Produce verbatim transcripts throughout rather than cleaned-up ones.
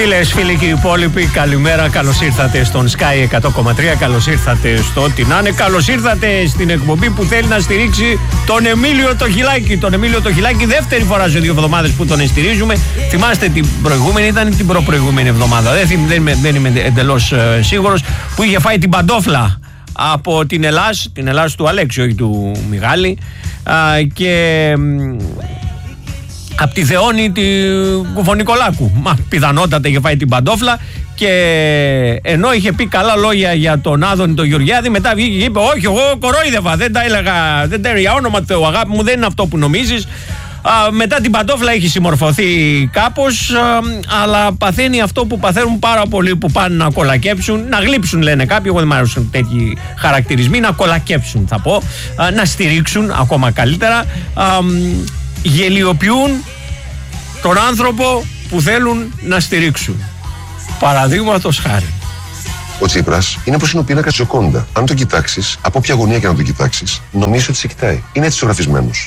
Φίλες, φίλοι και οι υπόλοιποι, καλημέρα. Καλώς ήρθατε στον Sky εκατό κόμμα τρία. Καλώς ήρθατε στο Ό,τι να είναι. Καλώς ήρθατε στην εκπομπή που θέλει να στηρίξει τον Εμίλιο το Χιλάκη. Τον Εμίλιο το Χιλάκη, δεύτερη φορά σε δύο εβδομάδες που τον στηρίζουμε. Θυμάστε την προηγούμενη, ήταν την προπροηγούμενη εβδομάδα. Δεν, θυμ, δεν, είμαι, δεν είμαι εντελώς ε, σίγουρος. Που είχε φάει την παντόφλα από την Ελλάς, την Ελλάς του Αλέξη, όχι του Μιγάλη. Α, και... από τη Θεόνη του Κουφονικολάκου. Μα πιθανότατα είχε φάει την παντόφλα. Και ενώ είχε πει καλά λόγια για τον Άδωνη τον Γεωργιάδη, μετά βγήκε και είπε: όχι, εγώ κορόιδευα. Δεν τα έλεγα. Δεν τα έλεγα. Για όνομα του Θεού, αγάπη μου, δεν είναι αυτό που νομίζεις. Α, μετά την παντόφλα έχει συμμορφωθεί κάπως, α, αλλά παθαίνει αυτό που παθαίνουν πάρα πολλοί που πάνε να κολακέψουν, να γλύψουν λένε κάποιοι. Εγώ δεν μου αρέσουν τέτοιοι χαρακτηρισμοί. Να κολακέψουν, θα πω. Α, να στηρίξουν ακόμα καλύτερα. Α, γελιοποιούν τον άνθρωπο που θέλουν να στηρίξουν. Παραδείγματος χάρη. Ο Τσίπρας είναι όπως είναι ο πίνακας Τζοκόντα. Αν τον κοιτάξεις, από όποια γωνία και να τον κοιτάξεις, νομίζεις ότι σε κοιτάει. Είναι έτσι ζωγραφισμένος.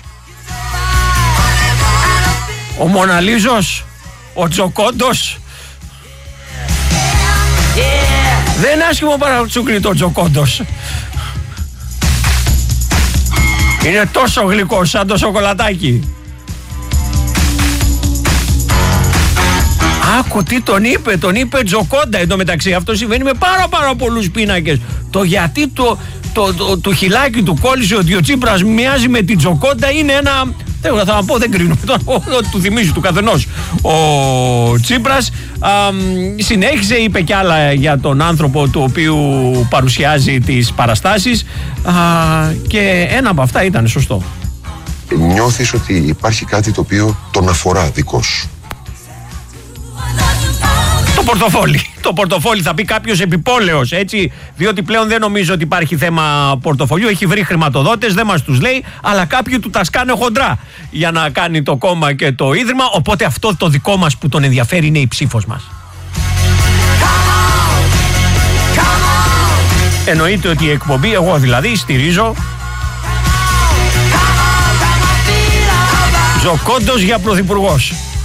Ο Μοναλίζος, ο Τζοκόντος. Yeah. Δεν είναι άσχημο παρατσούκλι το Τζοκόντος. Είναι τόσο γλυκό σαν το σοκολατάκι. Άκου τι τον είπε, τον είπε Τζοκόντα. Εν τω μεταξύ αυτό συμβαίνει με πάρα πάρα πολλούς πίνακες. Το γιατί το, το, το, το χιλάκι του κόλλησε ότι ο Τσίπρας μοιάζει με την Τζοκόντα είναι ένα... Δεν θα πω, δεν κρίνω, του θυμίζει του καθενός. Ο Τσίπρας α, συνέχισε, είπε κι άλλα για τον άνθρωπο του οποίου παρουσιάζει τις παραστάσεις α, και ένα από αυτά ήταν σωστό. Νιώθεις ότι υπάρχει κάτι το οποίο τον αφορά δικό σου. Το πορτοφόλι. Το πορτοφόλι θα πει κάποιος επιπόλαιος, έτσι, διότι πλέον δεν νομίζω ότι υπάρχει θέμα πορτοφολιού. Έχει βρει χρηματοδότες, δεν μας τους λέει, αλλά κάποιοι του τα σκάνε χοντρά για να κάνει το κόμμα και το ίδρυμα. Οπότε αυτό το δικό μας που τον ενδιαφέρει είναι η ψήφος μας. Εννοείται ότι η εκπομπή, εγώ δηλαδή, στηρίζω Τζοκόντος για πρωθυπουργός.